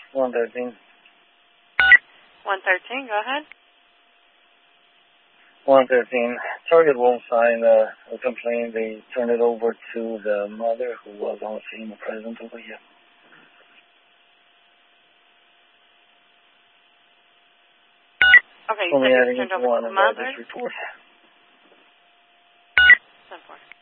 113. 113, go ahead. 113. Target won't sign a complaint. They turned it over to the mother who was on scene present over here. Okay, you said you turned over to the mother? Report. 10-4.